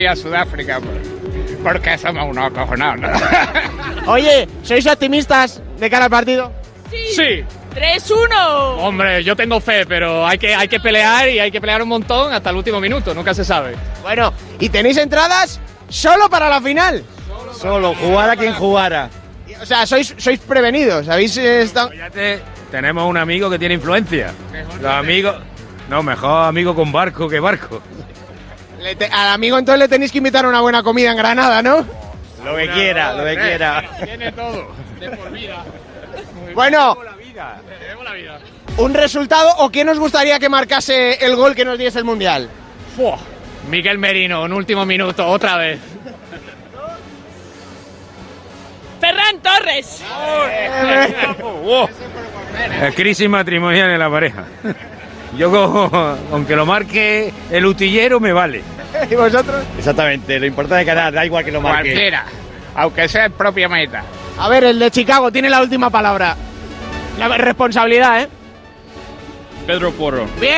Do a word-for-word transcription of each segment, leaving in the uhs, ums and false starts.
a Sudáfrica porque somos unos acojonados, ¿no? Oye, ¿sois optimistas de cara al partido? Sí. Sí. tres uno. Hombre, yo tengo fe, pero hay que, hay que pelear y hay que pelear un montón hasta el último minuto, nunca se sabe. Bueno, ¿y tenéis entradas solo para la final? Solo, jugara quien jugara. O sea, sois, sois prevenidos, habéis eh, estado... Ya te, tenemos un amigo que tiene influencia. Los amigos... No, mejor amigo con barco que barco. Le te- al amigo entonces le tenéis que invitar a una buena comida en Granada, ¿no? Lo que quiera, lo que quiera. Tiene todo, de por vida. Bueno, Tenemos la vida. ¿un resultado o quién os gustaría que marcase el gol que nos diese el Mundial? Fua. Miguel Merino, en último minuto, otra vez. Ferran Torres. Wow. Es crisis matrimonial en la pareja. Yo, como- aunque lo marque el utillero, me vale. ¿Y vosotros? Exactamente, lo importante es ganar, da igual que lo marque. Cualquiera, aunque sea en propia meta. A ver, el de Chicago tiene la última palabra. La responsabilidad, ¿eh? Pedro Porro. ¡Bien!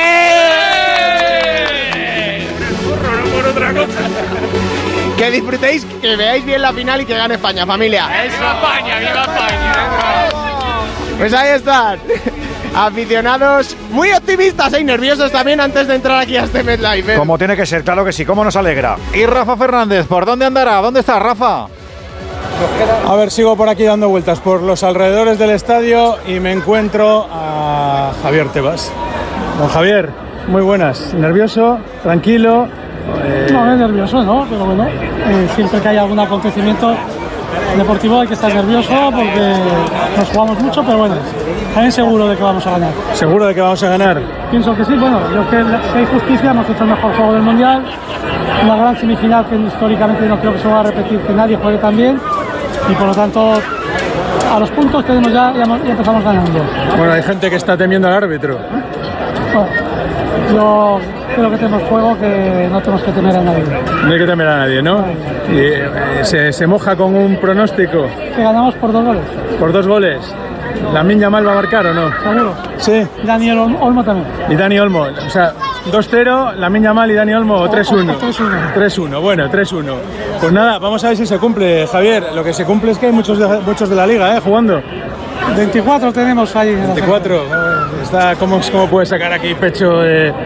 No por otra cosa. Que disfrutéis, que veáis bien la final y que gane España, familia. ¡Viva España, viva España! Pues ahí están. Aficionados muy optimistas y nerviosos también antes de entrar aquí a este MetLife, ¿eh? Como tiene que ser, claro que sí, cómo nos alegra. Y Rafa Fernández, ¿por dónde andará? ¿Dónde está Rafa? A ver, sigo por aquí dando vueltas por los alrededores del estadio y me encuentro a Javier Tebas. Don Javier, muy buenas. ¿Nervioso? ¿Tranquilo? Eh... No, es nervioso, ¿no? Pero bueno, eh, siempre que hay algún acontecimiento deportivo hay que estar nervioso porque nos jugamos mucho, pero bueno, también seguro de que vamos a ganar. ¿Seguro de que vamos a ganar? Pienso que sí, bueno, yo creo que si hay justicia, hemos hecho el mejor juego del Mundial, una gran semifinal que históricamente no creo que se va a repetir, que nadie juegue tan bien, y por lo tanto, a los puntos tenemos ya, ya, ya empezamos ganando. Bueno, hay gente que está temiendo al árbitro. Bueno, yo creo que tenemos juego que no tenemos que temer a nadie. No hay que temer a nadie, ¿no? Y, eh, se, se moja con un pronóstico Que ganamos por dos goles, por dos goles. ¿Lamine Yamal va a marcar o no? seguro. Sí. Y Daniel Olmo, Olmo también. Y Dani Olmo, o sea, dos cero, Lamine Yamal y Dani Olmo, o tres uno. tres uno. tres uno, bueno, tres uno. Pues nada, vamos a ver si se cumple, Javier. Lo que se cumple es que hay muchos de, muchos de la liga, ¿eh? Jugando. veinticuatro tenemos ahí en la veinticuatro. Está, ¿cómo, ¿Cómo puede sacar aquí pecho de,